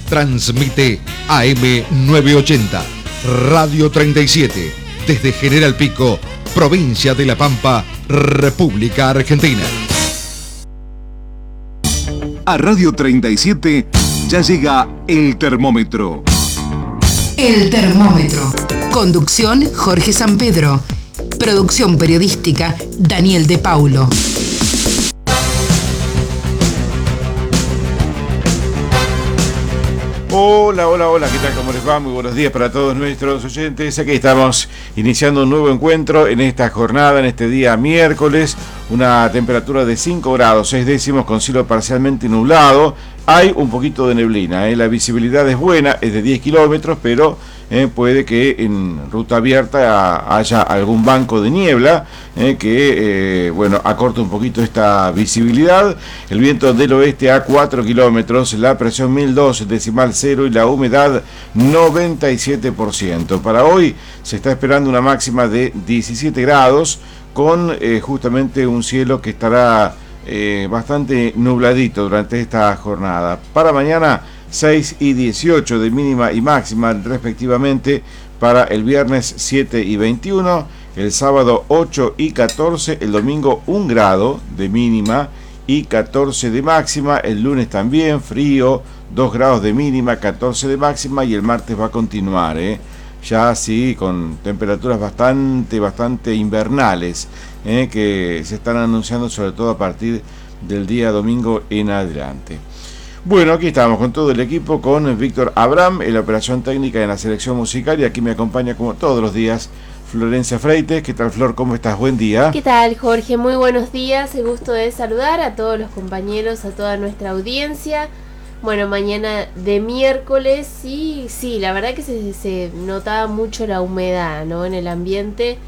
Transmite AM 980, Radio 37, desde General Pico, provincia de La Pampa, República Argentina. A Radio 37 ya llega El Termómetro. El Termómetro. Conducción Jorge Sampedro. Producción periodística Daniel De Paulo. Hola, ¿qué tal? ¿Cómo les va? Muy buenos días para todos nuestros oyentes. Aquí estamos iniciando un nuevo encuentro en esta jornada, en este día miércoles. Una temperatura de 5 grados, 6 décimos, con cielo parcialmente nublado. Hay un poquito de neblina, la visibilidad es buena, es de 10 kilómetros, pero puede que en ruta abierta haya algún banco de niebla que acorte un poquito esta visibilidad. El viento del oeste a 4 kilómetros, la presión 1002,0 y la humedad 97%. Para hoy se está esperando una máxima de 17 grados con justamente un cielo que estará bastante nubladito durante esta jornada. Para mañana 6 y 18 de mínima y máxima respectivamente. Para el viernes 7 y 21, el sábado 8 y 14, el domingo 1 grado de mínima y 14 de máxima, el lunes también frío, 2 grados de mínima, 14 de máxima, y el martes va a continuar, ya así con temperaturas bastante invernales, que se están anunciando sobre todo a partir del día domingo en adelante. Bueno, aquí estamos con todo el equipo, con Víctor Abraham en la operación técnica en la selección musical, y aquí me acompaña como todos los días Florencia Freites. ¿Qué tal, Flor? ¿Cómo estás? Buen día. ¿Qué tal, Jorge? Muy buenos días. El gusto de saludar a todos los compañeros, a toda nuestra audiencia. Bueno, mañana de miércoles, sí, la verdad que se notaba mucho la humedad, ¿no? En el ambiente,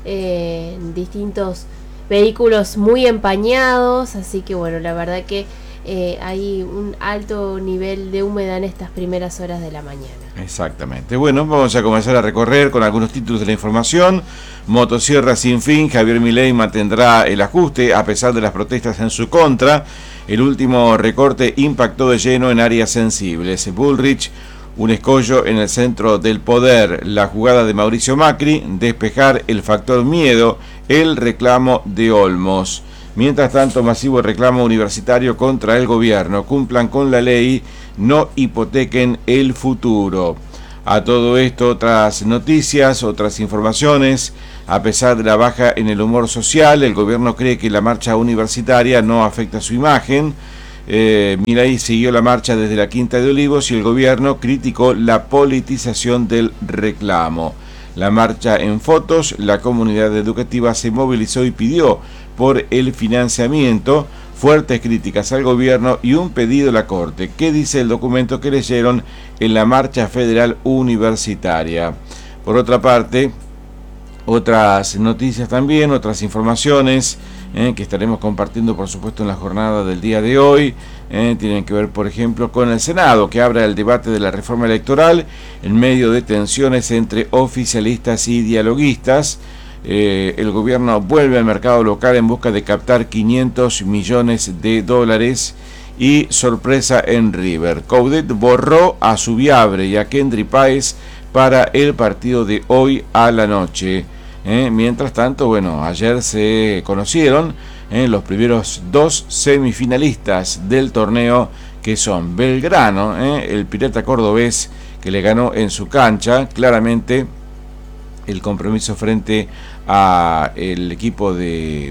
distintos vehículos muy empañados, así que bueno, la verdad que hay un alto nivel de humedad en estas primeras horas de la mañana. Exactamente. Bueno, vamos a comenzar a recorrer con algunos títulos de la información. Motosierra sin fin, Javier Milei mantendrá el ajuste a pesar de las protestas en su contra. El último recorte impactó de lleno en áreas sensibles. Bullrich, un escollo en el centro del poder. La jugada de Mauricio Macri, despejar el factor miedo, el reclamo de Olmos. Mientras tanto, masivo reclamo universitario contra el gobierno. Cumplan con la ley, no hipotequen el futuro. A todo esto, otras noticias, otras informaciones. A pesar de la baja en el humor social, el gobierno cree que la marcha universitaria no afecta su imagen. Milei siguió la marcha desde la Quinta de Olivos y el gobierno criticó la politización del reclamo. La marcha en fotos, la comunidad educativa se movilizó y pidió por el financiamiento, fuertes críticas al gobierno y un pedido a la Corte. ¿Qué dice el documento que leyeron en la marcha federal universitaria? Por otra parte, otras noticias también, otras informaciones que estaremos compartiendo por supuesto en la jornada del día de hoy, tienen que ver por ejemplo con el Senado, que abre el debate de la reforma electoral en medio de tensiones entre oficialistas y dialoguistas. El gobierno vuelve al mercado local en busca de captar 500 millones de dólares y sorpresa en River. Coudet borró a Subiabre y a Kendry Páez para el partido de hoy a la noche. Mientras tanto, bueno, ayer se conocieron los primeros 2 semifinalistas del torneo, que son Belgrano, el Pirata cordobés, que le ganó en su cancha claramente el compromiso frente a el equipo se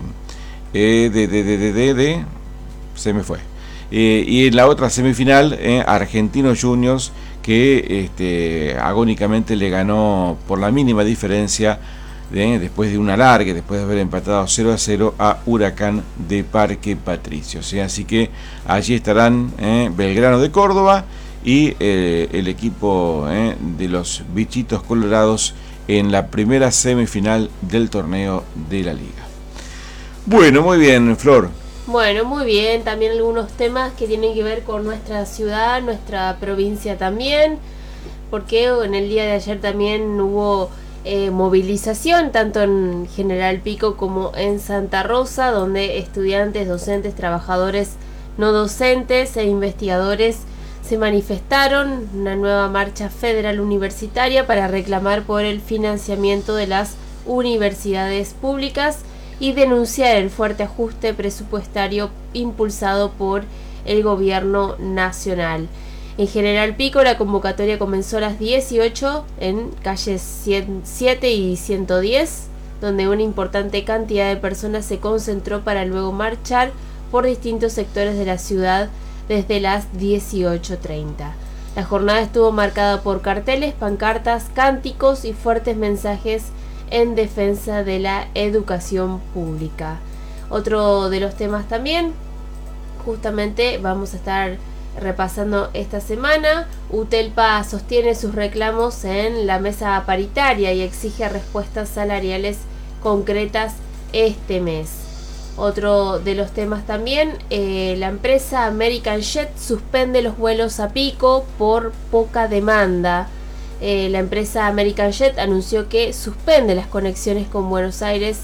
me fue. Y en la otra semifinal, Argentinos Juniors, que agónicamente le ganó por la mínima diferencia, después de un alargue, después de haber empatado 0-0 a Huracán de Parque Patricios. Así que allí estarán Belgrano de Córdoba y el equipo de los Bichitos Colorados en la primera semifinal del torneo de la Liga. Bueno, muy bien, Flor. Bueno, muy bien. También algunos temas que tienen que ver con nuestra ciudad, nuestra provincia también, porque en el día de ayer también hubo movilización tanto en General Pico como en Santa Rosa, donde estudiantes, docentes, trabajadores no docentes e investigadores se manifestaron una nueva marcha federal universitaria para reclamar por el financiamiento de las universidades públicas y denunciar el fuerte ajuste presupuestario impulsado por el gobierno nacional. En General Pico, la convocatoria comenzó a las 18 en calles 7 y 110, donde una importante cantidad de personas se concentró para luego marchar por distintos sectores de la ciudad desde las 18:30. La jornada estuvo marcada por carteles, pancartas, cánticos y fuertes mensajes en defensa de la educación pública. Otro de los temas también, justamente vamos a estar repasando esta semana. UTELPA sostiene sus reclamos en la mesa paritaria y exige respuestas salariales concretas este mes. Otro de los temas también, la empresa American Jet suspende los vuelos a Pico por poca demanda. La empresa American Jet anunció que suspende las conexiones con Buenos Aires.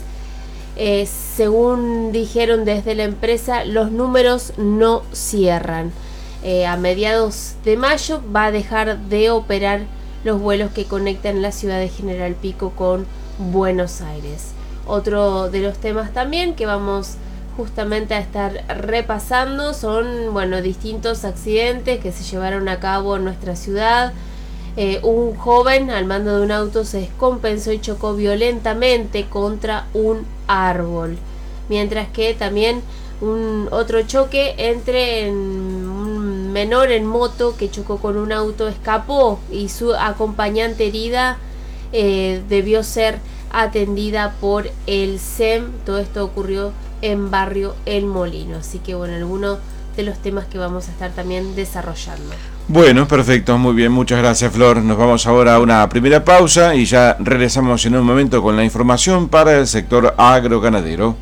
Según dijeron desde la empresa, los números no cierran. A mediados de mayo va a dejar de operar los vuelos que conectan la ciudad de General Pico con Buenos Aires. Otro de los temas también que vamos justamente a estar repasando son, distintos accidentes que se llevaron a cabo en nuestra ciudad. Un joven al mando de un auto se descompensó y chocó violentamente contra un árbol, mientras que también otro choque entre un menor en moto que chocó con un auto escapó y su acompañante herida debió ser atendida por el SEM. Todo esto ocurrió en barrio El Molino, así que algunos de los temas que vamos a estar también desarrollando. Bueno, perfecto, muy bien, muchas gracias, Flor. Nos vamos ahora a una primera pausa y ya regresamos en un momento con la información para el sector agroganadero.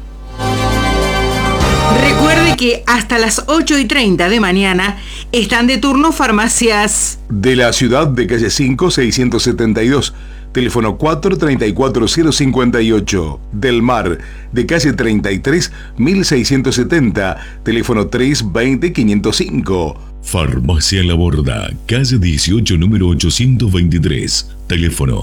Recuerde que hasta las 8:30 de mañana están de turno farmacias de la ciudad de calle 5, 672, teléfono 434-058. Del Mar, de calle 33, 1670, teléfono 320-505. Farmacia La Borda, calle 18, número 823, teléfono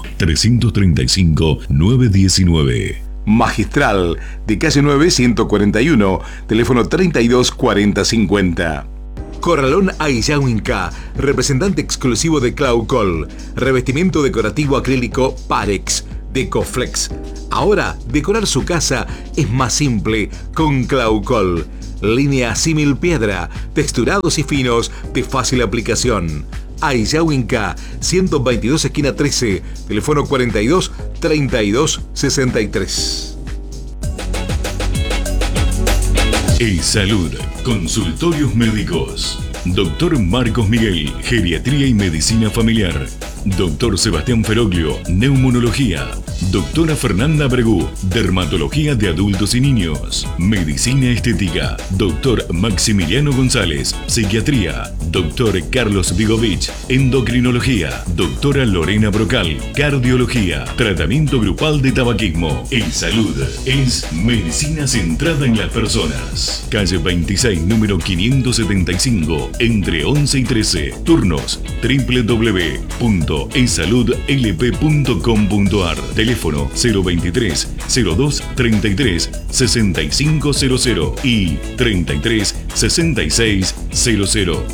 335-919. Magistral, de calle 9, 141, teléfono 324050. Corralón Ayllawinca, representante exclusivo de Claucol, revestimiento decorativo acrílico Parex, Decoflex. Ahora, decorar su casa es más simple con Claucol. Línea símil piedra, texturados y finos de fácil aplicación. Ayllawinca, 122 esquina 13, teléfono 42 32 63. Salud, consultorios médicos. Doctor Marcos Miguel, geriatría y medicina familiar. Doctor Sebastián Feroglio, neumonología. Doctora Fernanda Bregú, dermatología de adultos y niños. Medicina estética. Doctor Maximiliano González, psiquiatría. Doctor Carlos Vigovich, endocrinología. Doctora Lorena Brocal, cardiología. Tratamiento grupal de tabaquismo. Salud es medicina centrada en las personas. Calle 26, número 575, entre 11 y 13. Turnos www.esaludlp.com.ar. Teléfono 023 02 33 6500 y 33 66 00.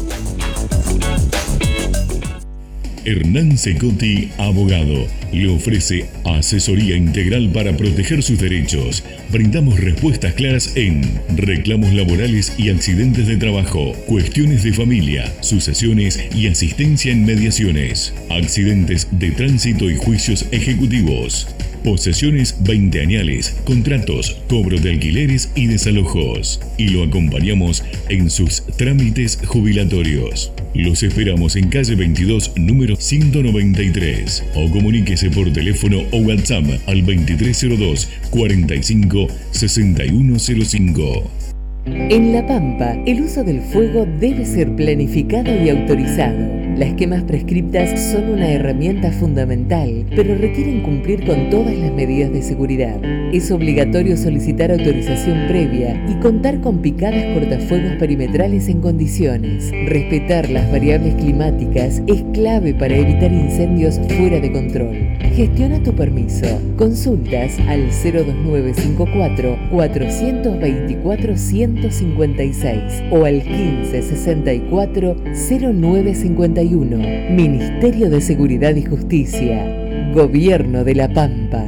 Hernán Secotti, abogado, le ofrece asesoría integral para proteger sus derechos. Brindamos respuestas claras en reclamos laborales y accidentes de trabajo, cuestiones de familia, sucesiones y asistencia en mediaciones, accidentes de tránsito y juicios ejecutivos, posesiones 20añales, contratos, cobro de alquileres y desalojos. Y lo acompañamos en sus trámites jubilatorios. Los esperamos en calle 22, número 193. O comuníquese por teléfono o WhatsApp al 2302 45 6105. En La Pampa, el uso del fuego debe ser planificado y autorizado. Las quemas prescriptas son una herramienta fundamental, pero requieren cumplir con todas las medidas de seguridad. Es obligatorio solicitar autorización previa y contar con picadas cortafuegos perimetrales en condiciones. Respetar las variables climáticas es clave para evitar incendios fuera de control. Gestiona tu permiso. Consultas al 02954 424 156 o al 1564 0951. Ministerio de Seguridad y Justicia. Gobierno de La Pampa.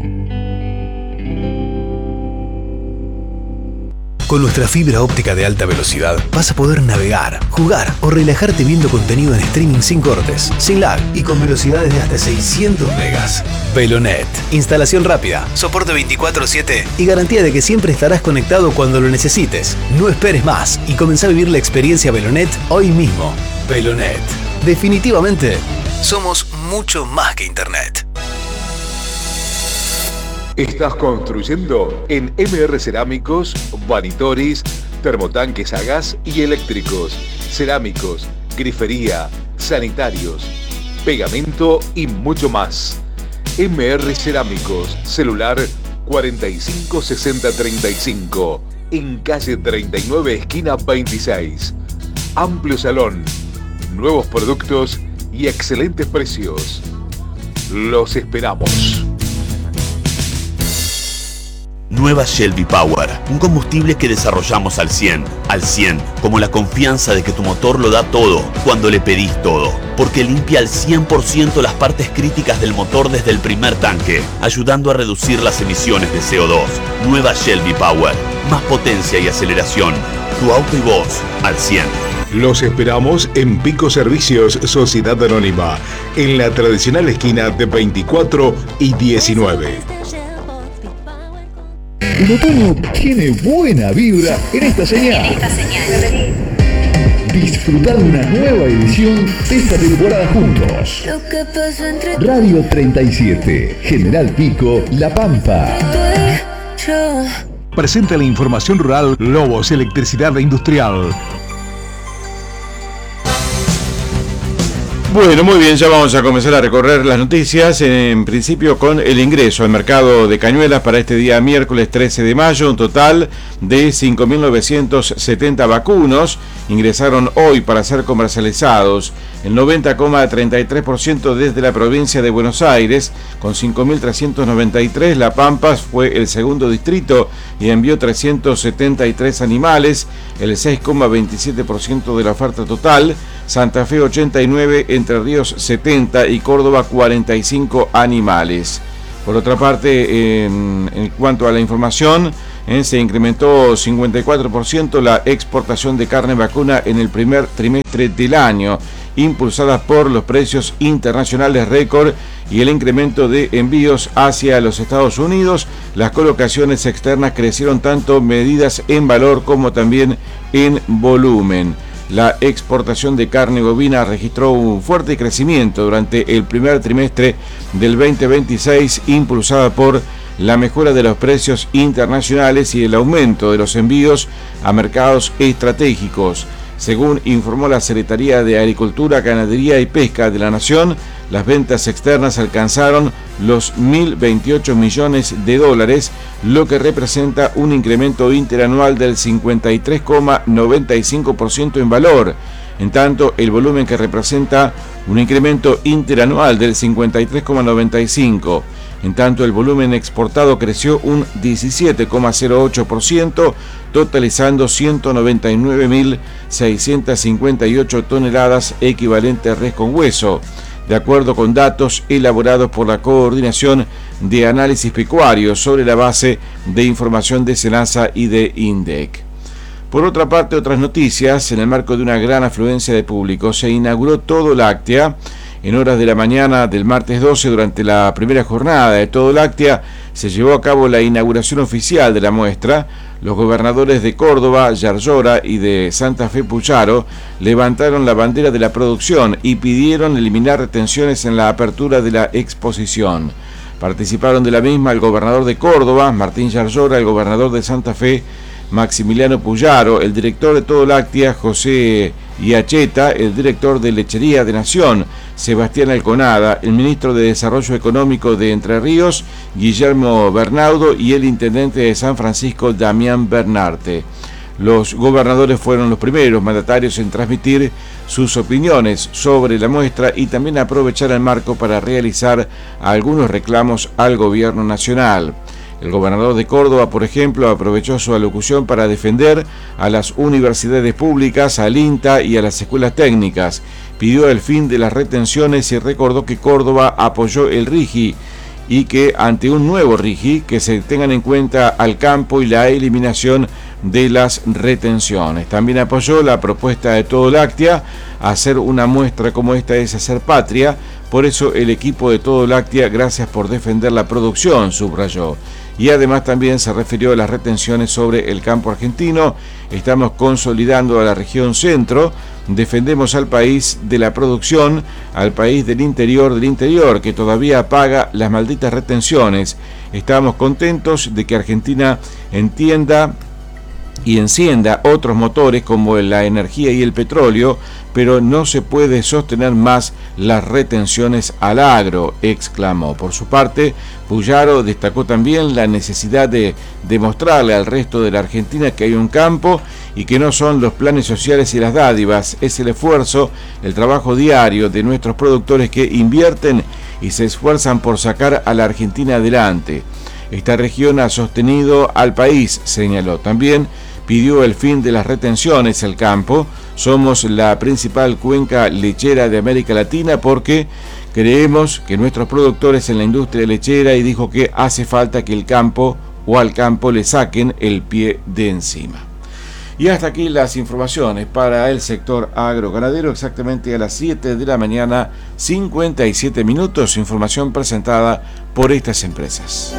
Con nuestra fibra óptica de alta velocidad vas a poder navegar, jugar o relajarte viendo contenido en streaming sin cortes, sin lag y con velocidades de hasta 600 megas. Velonet. Instalación rápida, soporte 24/7 y garantía de que siempre estarás conectado cuando lo necesites. No esperes más y comenzá a vivir la experiencia Velonet hoy mismo. Velonet. Definitivamente, somos mucho más que Internet. Estás construyendo en MR Cerámicos, Vanitoris, termotanques a gas y eléctricos, cerámicos, grifería, sanitarios, pegamento y mucho más. MR Cerámicos, celular 456035, en calle 39, esquina 26. Amplio salón, nuevos productos y excelentes precios. Los esperamos. Nueva Shelby Power, un combustible que desarrollamos al 100, como la confianza de que tu motor lo da todo cuando le pedís todo, porque limpia al 100% las partes críticas del motor desde el primer tanque, ayudando a reducir las emisiones de CO2. Nueva Shelby Power, más potencia y aceleración, tu auto y vos al 100. Los esperamos en Pico Servicios Sociedad Anónima, en la tradicional esquina de 24 y 19. El otoño tiene buena vibra en esta señal. Disfrutar de una nueva edición de esta temporada juntos. Radio 37, General Pico, La Pampa. Presenta la información rural Lobos Electricidad Industrial. Bueno, muy bien, ya vamos a comenzar a recorrer las noticias, en principio con el ingreso al mercado de cañuelas para este día miércoles 13 de mayo, un total de 5.970 vacunos ingresaron hoy para ser comercializados, el 90,33% desde la provincia de Buenos Aires, con 5.393, La Pampa fue el segundo distrito y envió 373 animales, el 6,27% de la oferta total, Santa Fe 89, Entre Ríos 70 y Córdoba 45 animales. Por otra parte, en cuanto a la información, se incrementó 54% la exportación de carne vacuna en el primer trimestre del año, impulsada por los precios internacionales récord y el incremento de envíos hacia los Estados Unidos. Las colocaciones externas crecieron tanto medidas en valor como también en volumen. La exportación de carne bovina registró un fuerte crecimiento durante el primer trimestre del 2026, impulsada por la mejora de los precios internacionales y el aumento de los envíos a mercados estratégicos. Según informó la Secretaría de Agricultura, Ganadería y Pesca de la Nación, las ventas externas alcanzaron los 1.028 millones de dólares, lo que representa un incremento interanual del 53,95% en valor. En tanto, el volumen, que representa un incremento interanual del 53,95%. En tanto, el volumen exportado creció un 17,08%, totalizando 199.658 toneladas equivalente a res con hueso, de acuerdo con datos elaborados por la Coordinación de Análisis Pecuarios sobre la base de información de SENASA y de INDEC. Por otra parte, otras noticias: en el marco de una gran afluencia de público, se inauguró Todo Láctea. En horas de la mañana del martes 12, durante la primera jornada de Todo Láctea, se llevó a cabo la inauguración oficial de la muestra. Los gobernadores de Córdoba, Yarlora y de Santa Fe, Puyaro, levantaron la bandera de la producción y pidieron eliminar retenciones en la apertura de la exposición. Participaron de la misma el gobernador de Córdoba, Martín Yarlora, el gobernador de Santa Fe, Maximiliano Puyaro, el director de Todo Láctea, José y Acheta, el director de Lechería de Nación, Sebastián Alconada, el ministro de Desarrollo Económico de Entre Ríos, Guillermo Bernaudo, y el intendente de San Francisco, Damián Bernarte. Los gobernadores fueron los primeros mandatarios en transmitir sus opiniones sobre la muestra y también aprovechar el marco para realizar algunos reclamos al gobierno nacional. El gobernador de Córdoba, por ejemplo, aprovechó su alocución para defender a las universidades públicas, al INTA y a las escuelas técnicas. Pidió el fin de las retenciones y recordó que Córdoba apoyó el RIGI y que ante un nuevo RIGI que se tengan en cuenta al campo y la eliminación de las retenciones. También apoyó la propuesta de Todo Láctea. Hacer una muestra como esta es hacer patria, por eso el equipo de Todo Láctea, gracias por defender la producción, subrayó. Y además también se refirió a las retenciones sobre el campo argentino. Estamos consolidando a la región centro, defendemos al país de la producción, al país del interior que todavía paga las malditas retenciones. Estamos contentos de que Argentina entienda y encienda otros motores como la energía y el petróleo, pero no se puede sostener más las retenciones al agro, exclamó. Por su parte, Puyaro destacó también la necesidad de demostrarle al resto de la Argentina que hay un campo y que no son los planes sociales y las dádivas, es el esfuerzo, el trabajo diario de nuestros productores que invierten y se esfuerzan por sacar a la Argentina adelante. Esta región ha sostenido al país, señaló. También pidió el fin de las retenciones al campo. Somos la principal cuenca lechera de América Latina porque creemos que nuestros productores en la industria lechera, y dijo que hace falta que el campo o al campo le saquen el pie de encima. Y hasta aquí las informaciones para el sector agroganadero, exactamente a las 7 de la mañana, 57 minutos, información presentada por estas empresas.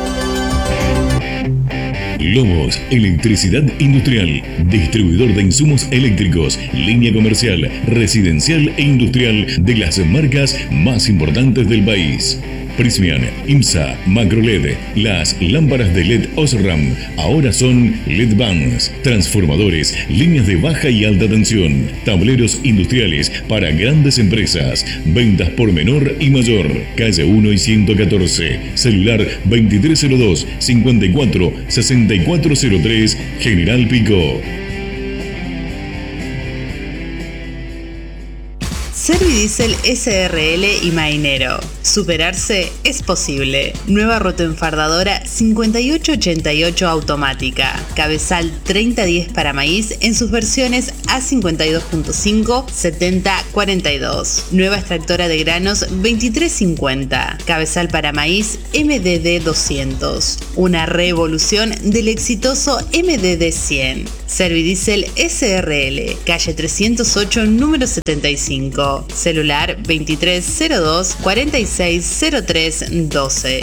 Lomos, electricidad industrial, distribuidor de insumos eléctricos, línea comercial, residencial e industrial de las marcas más importantes del país. Prismian, IMSA, MacroLED, las lámparas de LED Osram ahora son LED Vans, transformadores, líneas de baja y alta tensión, tableros industriales para grandes empresas, ventas por menor y mayor, calle 1 y 114, celular 2302 54 6403, General Pico. Servidiesel SRL y Mainero. Superarse es posible. Nueva rotoenfardadora 5888 automática. Cabezal 3010 para maíz en sus versiones A52.5, 7042. Nueva extractora de granos 2350. Cabezal para maíz MDD 200. Una revolución del exitoso MDD 100. Servidiesel SRL, calle 308, número 75. Celular 2302 4603 12.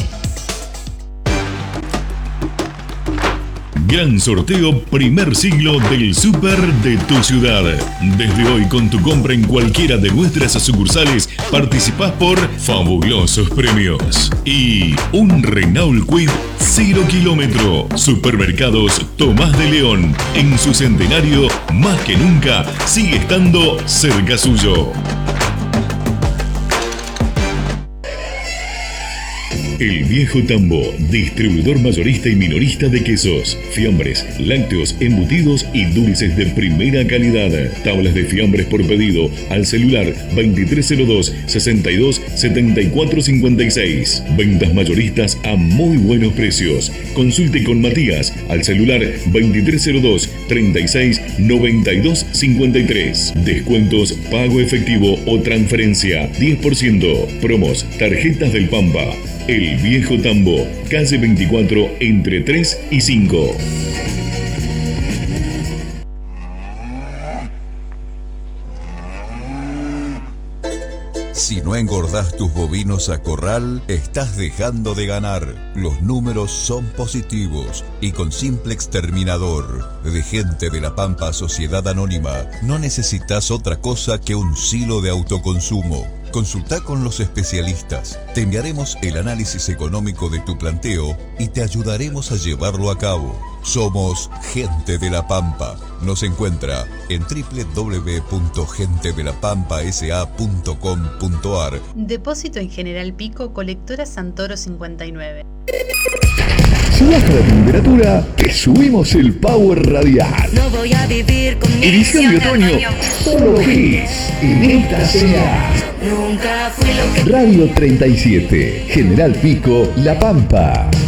Gran sorteo primer siglo del Súper de tu ciudad. Desde hoy, con tu compra en cualquiera de nuestras sucursales, participás por fabulosos premios y un Renault Kwid 0 kilómetro. Supermercados Tomás de León, en su centenario, más que nunca, sigue estando cerca suyo. El Viejo Tambo, distribuidor mayorista y minorista de quesos, fiambres, lácteos, embutidos y dulces de primera calidad. Tablas de fiambres por pedido al celular 2302 62 74 56. Ventas mayoristas a muy buenos precios. Consulte con Matías al celular 2302 36 92 53. Descuentos, pago efectivo o transferencia 10%. Promos, tarjetas del Pampa. El Viejo Tambo, calle 24, entre 3 y 5. Si no engordás tus bovinos a corral, estás dejando de ganar. Los números son positivos y con simple exterminador de Gente de la Pampa Sociedad Anónima no necesitas otra cosa que un silo de autoconsumo. Consulta con los especialistas. Te enviaremos el análisis económico de tu planteo y te ayudaremos a llevarlo a cabo. Somos Gente de la Pampa. Nos encuentra en www.gentedelapampasa.com.ar. Depósito en General Pico, colectora Santoro 59. Si baja la temperatura, te subimos el power radial. No voy a vivir con mi edición de otoño. Solo hits en esta sea. Nunca fui lo que... Radio 37, General Pico, La Pampa.